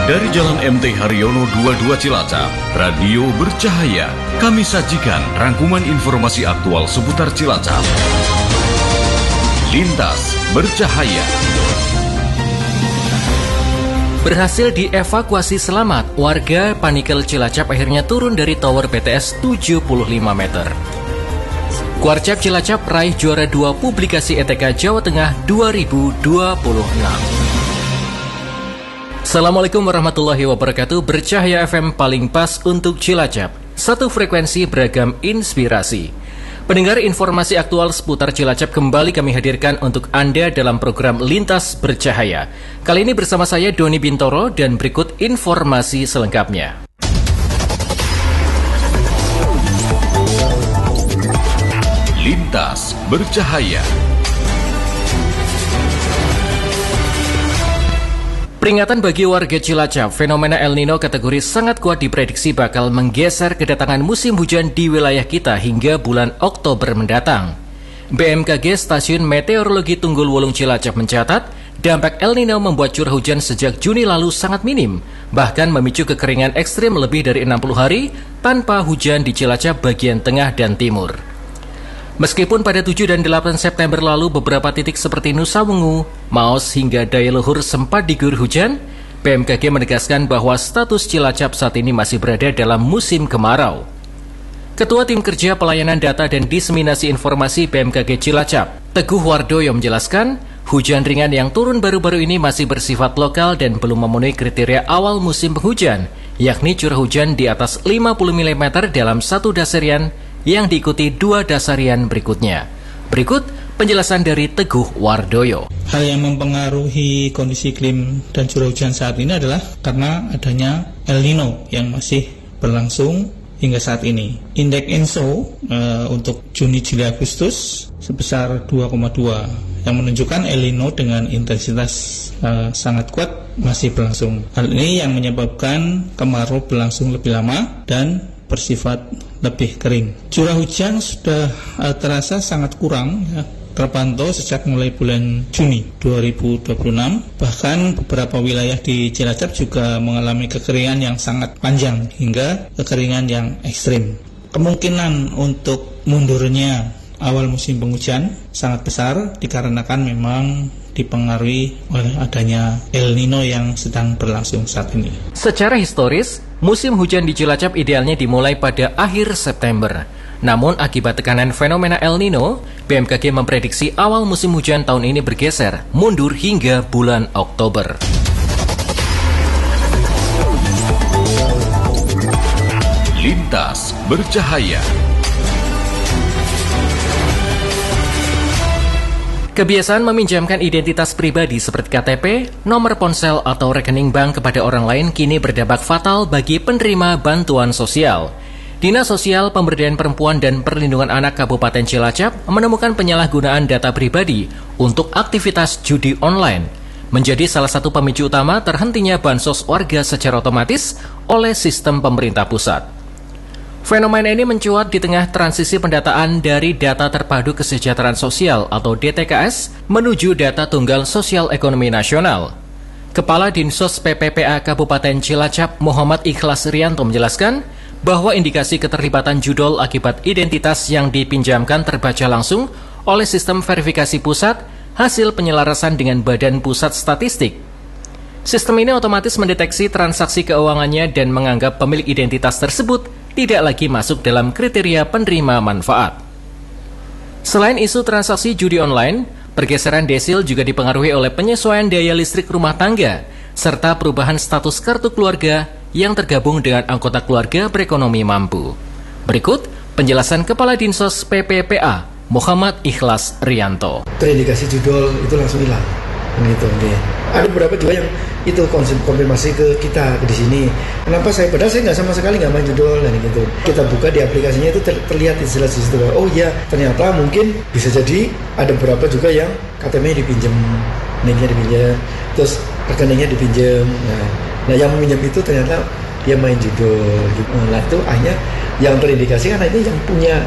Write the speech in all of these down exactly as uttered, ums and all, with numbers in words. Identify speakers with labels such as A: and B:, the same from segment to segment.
A: Dari Jalan M T Haryono dua puluh dua Cilacap, Radio Bercahaya, kami sajikan rangkuman informasi aktual seputar Cilacap. Lintas Bercahaya.
B: Berhasil dievakuasi selamat, warga Panikel Cilacap akhirnya turun dari tower B T S tujuh puluh lima meter. Kuarcap Cilacap raih juara dua publikasi E T K Jawa Tengah dua ribu dua puluh enam. Assalamualaikum warahmatullahi wabarakatuh. Bercahaya F M paling pas untuk Cilacap. Satu frekuensi beragam inspirasi. Pendengar, informasi aktual seputar Cilacap kembali kami hadirkan untuk Anda dalam program Lintas Bercahaya. Kali ini bersama saya Doni Bintoro dan berikut informasi selengkapnya.
A: Lintas Bercahaya.
B: Peringatan bagi warga Cilacap, fenomena El Nino kategori sangat kuat diprediksi bakal menggeser kedatangan musim hujan di wilayah kita hingga bulan Oktober mendatang. B M K G Stasiun Meteorologi Tunggul Wulung Cilacap mencatat, dampak El Nino membuat curah hujan sejak Juni lalu sangat minim, bahkan memicu kekeringan ekstrim lebih dari enam puluh hari tanpa hujan di Cilacap bagian tengah dan timur. Meskipun pada tujuh dan delapan September lalu beberapa titik seperti Nusa Wengu, Maos hingga Daya Luhur sempat diguyur hujan, B M K G menegaskan bahwa status Cilacap saat ini masih berada dalam musim kemarau. Ketua Tim Kerja Pelayanan Data dan Diseminasi Informasi B M K G Cilacap, Teguh Wardoyo menjelaskan, hujan ringan yang turun baru-baru ini masih bersifat lokal dan belum memenuhi kriteria awal musim penghujan, yakni curah hujan di atas lima puluh milimeter dalam satu dasarian yang diikuti dua dasarian berikutnya. Berikut penjelasan dari Teguh Wardoyo.
C: Hal yang mempengaruhi kondisi iklim dan curah hujan saat ini adalah karena adanya El Nino yang masih berlangsung hingga saat ini. Indeks ENSO e, untuk Juni, Juli, Agustus sebesar dua koma dua yang menunjukkan El Nino dengan intensitas e, sangat kuat masih berlangsung. Hal ini yang menyebabkan kemarau berlangsung lebih lama dan bersifat lebih kering. Curah hujan sudah uh, terasa sangat kurang, ya, terpantau sejak mulai bulan Juni dua ribu dua puluh enam. Bahkan beberapa wilayah di Cilacap juga mengalami kekeringan yang sangat panjang hingga kekeringan yang ekstrim. Kemungkinan untuk mundurnya awal musim penghujan sangat besar dikarenakan memang dipengaruhi oleh adanya El Nino yang sedang berlangsung saat ini.
B: Secara historis, musim hujan di Cilacap idealnya dimulai pada akhir September. Namun akibat tekanan fenomena El Nino, B M K G memprediksi awal musim hujan tahun ini bergeser, mundur hingga bulan Oktober.
A: Lintas Bercahaya.
B: Kebiasaan meminjamkan identitas pribadi seperti K T P, nomor ponsel atau rekening bank kepada orang lain kini berdampak fatal bagi penerima bantuan sosial. Dinas Sosial Pemberdayaan Perempuan dan Perlindungan Anak Kabupaten Cilacap menemukan penyalahgunaan data pribadi untuk aktivitas judi online, menjadi salah satu pemicu utama terhentinya bansos warga secara otomatis oleh sistem pemerintah pusat. Fenomena ini mencuat di tengah transisi pendataan dari Data Terpadu Kesejahteraan Sosial atau D T K S menuju Data Tunggal Sosial Ekonomi Nasional. Kepala Dinsos P P P A Kabupaten Cilacap Muhammad Ikhlas Rianto menjelaskan bahwa indikasi keterlibatan judol akibat identitas yang dipinjamkan terbaca langsung oleh sistem verifikasi pusat hasil penyelarasan dengan Badan Pusat Statistik. Sistem ini otomatis mendeteksi transaksi keuangannya dan menganggap pemilik identitas tersebut tidak lagi masuk dalam kriteria penerima manfaat. Selain isu transaksi judi online, pergeseran desil juga dipengaruhi oleh penyesuaian daya listrik rumah tangga, serta perubahan status kartu keluarga yang tergabung dengan anggota keluarga berekonomi mampu. Berikut penjelasan Kepala Dinsos P P P A, Muhammad Ikhlas Rianto.
D: Terindikasi judol itu langsung hilang. Gitu, nih. Ada beberapa juga yang itu konfirmasi ke kita di sini. Kenapa saya padahal saya nggak sama sekali nggak main judol dan gitu. Kita buka di aplikasinya itu ter, terlihat jelas di situ. Oh iya, ternyata mungkin bisa jadi ada beberapa juga yang K T P-nya dipinjam, nicknya dipinjam, terus rekeningnya dipinjam. Nah, nah yang meminjam itu ternyata dia main judol. Gitu. Nah itu akhirnya yang terindikasi kan ini yang punya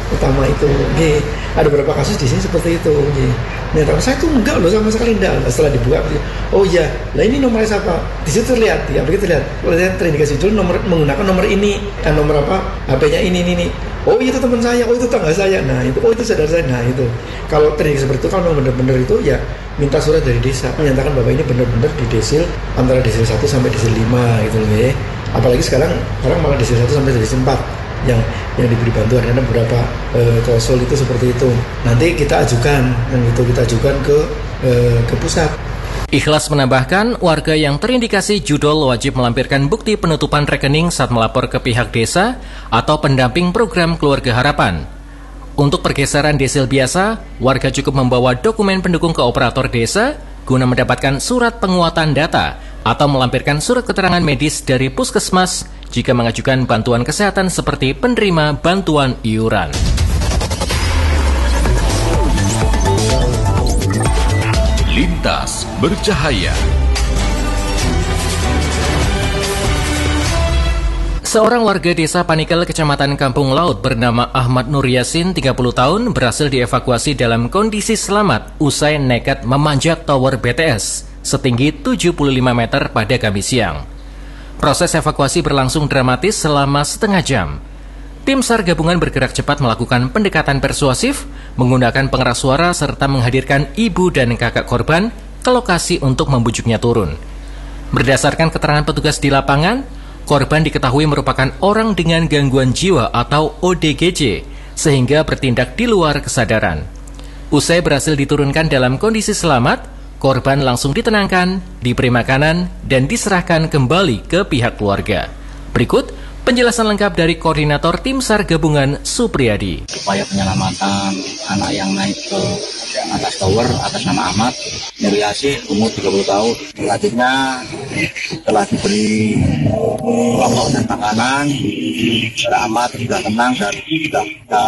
D: utama itu. Oke, ada beberapa kasus di sini seperti itu. Oke, ternyata saya tuh enggak loh sama sekali enggak. Setelah dibuka, oh iya, lah ini nomornya siapa? Di situ terlihat, ya begitu terlihat. Kalau terindikasi dulu nomor menggunakan nomor ini, dan nomor apa? H P-nya ini ini ini. Oh itu teman saya, oh itu tetangga saya. Nah itu, oh itu saudara saya. Nah itu, kalau terindikasi seperti itu, kalau benar-benar itu ya minta surat dari desa menyatakan bahwa ini benar-benar di desil antara desil satu sampai desil lima gitu loh ya. Apalagi sekarang orang malah desil satu sampai desil empat yang yang diberi bantuan, karena beberapa e, klausul itu seperti itu. Nanti kita ajukan, yang itu kita ajukan ke e, ke pusat.
B: Ikhlas menambahkan, warga yang terindikasi judul wajib melampirkan bukti penutupan rekening saat melapor ke pihak desa atau pendamping program Keluarga Harapan. Untuk pergeseran desil biasa, warga cukup membawa dokumen pendukung ke operator desa guna mendapatkan surat penguatan data atau melampirkan surat keterangan medis dari puskesmas jika mengajukan bantuan kesehatan seperti penerima bantuan iuran.
A: Lintas bercahaya.
B: Seorang warga desa Panikel, Kecamatan Kampung Laut bernama Ahmad Nur Yasin, tiga puluh tahun, berhasil dievakuasi dalam kondisi selamat usai nekat memanjat tower B T S setinggi tujuh puluh lima meter pada Kamis siang. Proses evakuasi berlangsung dramatis selama setengah jam. Tim SAR gabungan bergerak cepat melakukan pendekatan persuasif, menggunakan pengeras suara serta menghadirkan ibu dan kakak korban ke lokasi untuk membujuknya turun. Berdasarkan keterangan petugas di lapangan, korban diketahui merupakan orang dengan gangguan jiwa atau O D G J, sehingga bertindak di luar kesadaran. Usai berhasil diturunkan dalam kondisi selamat, korban langsung ditenangkan, diberi makanan, dan diserahkan kembali ke pihak keluarga. Berikut penjelasan lengkap dari Koordinator Tim SAR Gabungan Supriyadi.
E: Upaya penyelamatan anak yang naik ke atas tower atas nama Ahmad Nur Yasin, umur tiga puluh tahun. Selanjutnya telah diberi rokok dan makanan. Saudara Ahmad sudah tenang dan sudah kita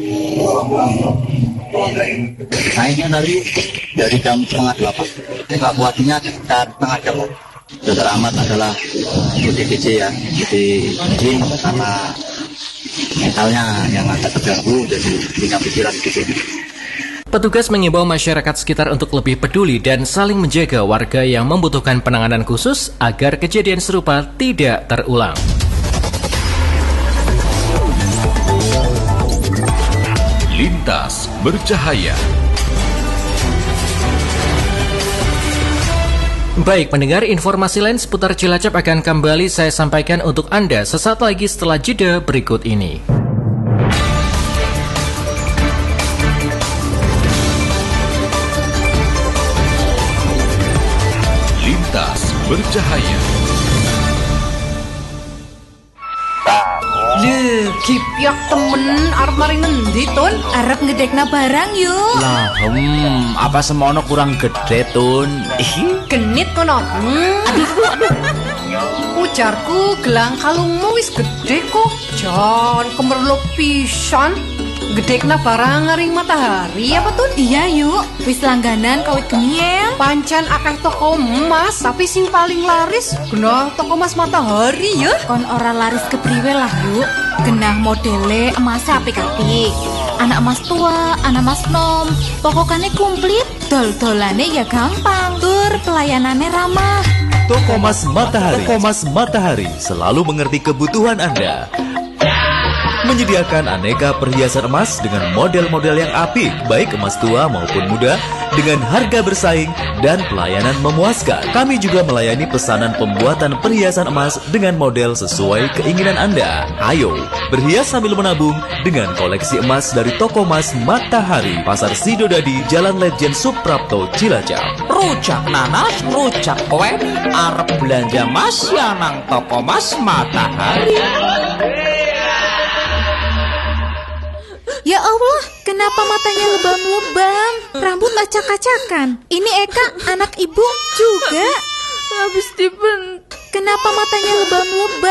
E: naiknya dari dari jam setengah delapan. Evakuasinya sekitar setengah jam. Saudara Ahmad adalah O D G J ya, jadi izin karena mentalnya yang agak terganggu, jadi punya pikiran gitu.
B: Petugas mengimbau masyarakat sekitar untuk lebih peduli dan saling menjaga warga yang membutuhkan penanganan khusus agar kejadian serupa tidak terulang.
A: Lintas bercahaya.
B: Baik, pendengar, informasi lain seputar Cilacap akan kembali saya sampaikan untuk Anda sesaat lagi setelah jeda berikut ini.
A: Lintas bercahaya.
F: Leh, kipyak temen arep mari ngendi Tun?
G: Arep ngedekna barang yuk.
H: Lah, hmm, apa semono kurang gede Tun?
F: Genit kono. Hmm. Aduh, aduh. Ujarku gelang kalungmu wis gede kok. Jan, kemerluk pisan. Gedekna barang ngaring matahari apa Tun?
G: Iya yuk, wis langganan kawit gemiel.
F: Pancen akeh toko emas, tapi sing paling laris genah toko emas matahari ya.
G: Kon ora laris kepriwe lah yuk. Genah modele emas apik-apik. Anak emas tua, anak emas nom. Pokokane komplit, dol-dolane ya gampang. Tur pelayanannya ramah.
I: Toko Emas Matahari. Toko Emas Matahari selalu mengerti kebutuhan Anda. Menyediakan aneka perhiasan emas dengan model-model yang apik, baik emas tua maupun muda, dengan harga bersaing dan pelayanan memuaskan. Kami juga melayani pesanan pembuatan perhiasan emas dengan model sesuai keinginan Anda. Ayo, berhias sambil menabung dengan koleksi emas dari Toko Emas Matahari, Pasar Sidodadi, Jalan Letjen Suprapto, Cilacap.
H: Rujak nanas, rujak kuen, arep belanja emas ya nang Toko Emas Matahari.
G: Ya Allah, kenapa matanya lebam-lebam? Rambut acak-acakan. Ini Eka, anak ibu juga. Habis dibentuk. Kenapa matanya lebam-lebam?